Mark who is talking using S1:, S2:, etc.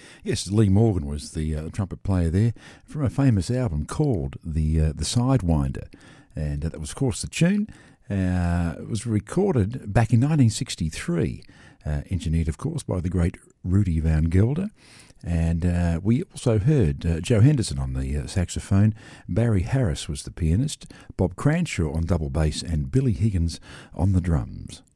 S1: Yes, Lee Morgan was the trumpet player there from a famous album called the Sidewinder, and that was, of course, the tune. It was recorded back in 1963, engineered, of course, by the great Rudy Van Gelder. And we also heard Joe Henderson on the saxophone, Barry Harris was the pianist, Bob Cranshaw on double bass, and Billy Higgins on the drums.